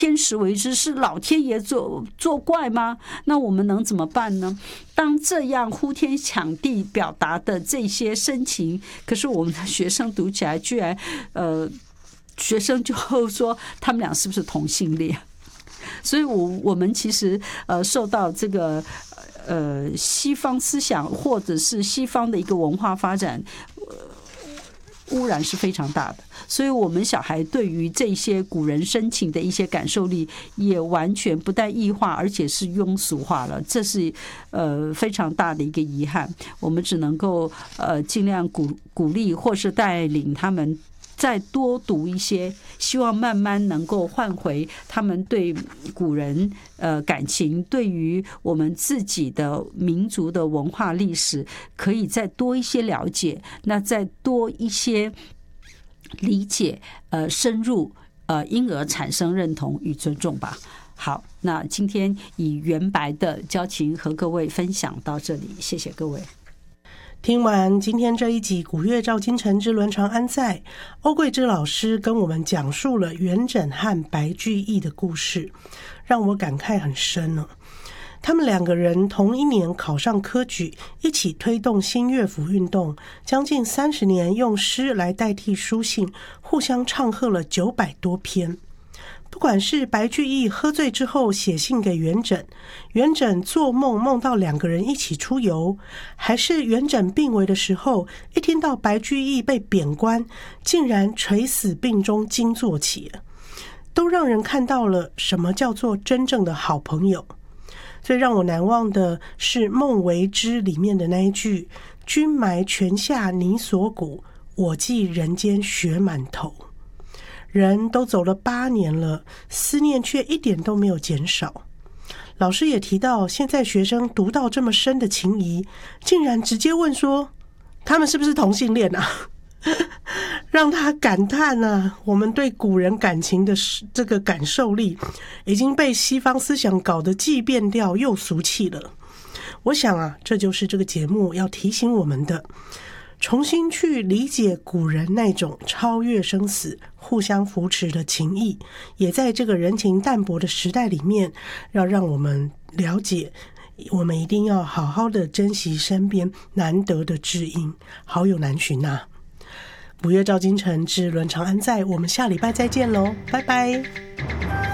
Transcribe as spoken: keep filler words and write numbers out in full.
天时为之，是老天爷作作怪吗？那我们能怎么办呢？当这样呼天抢地表达的这些深情，可是我们的学生读起来居然呃，学生就说他们俩是不是同性恋？所以我我们其实呃受到这个呃西方思想或者是西方的一个文化发展呃污染是非常大的，所以我们小孩对于这些古人深情的一些感受力也完全不但异化，而且是庸俗化了，这是呃非常大的一个遗憾。我们只能够呃尽量鼓鼓励或是带领他们再多读一些，希望慢慢能够换回他们对古人呃感情，对于我们自己的民族的文化历史可以再多一些了解，那再多一些理解，呃深入，呃因而产生认同与尊重吧。好，那今天以原白的交情和各位分享到这里，谢谢各位。 听完今天这一集《古乐照今晨之伦常安在》，欧桂芝老师跟我们讲述了元稹和白居易的故事，让我感慨很深呢。他们两个人同一年考上科举，一起推动新乐府运动，将近三十年用诗来代替书信，互相唱和了九百多篇。不管是白居易喝醉之后写信给元稹，元稹做梦梦到两个人一起出游，还是元稹病危的时候，一听到白居易被贬官，竟然垂死病中惊坐起了，都让人看到了什么叫做真正的好朋友。最让我难忘的是《梦为之》里面的那一句：君埋泉下你所骨，我寄人间雪满头。人都走了八年了，思念却一点都没有减少。老师也提到，现在学生读到这么深的情谊，竟然直接问说他们是不是同性恋啊？让他感叹啊，我们对古人感情的这个感受力已经被西方思想搞得既变调又俗气了。我想啊，这就是这个节目要提醒我们的，重新去理解古人那种超越生死、互相扶持的情谊，也在这个人情淡薄的时代里面，要让我们了解，我们一定要好好的珍惜身边难得的知音，好友难寻啊。古乐照今晨之伦常安在，我们下礼拜再见喽，拜拜。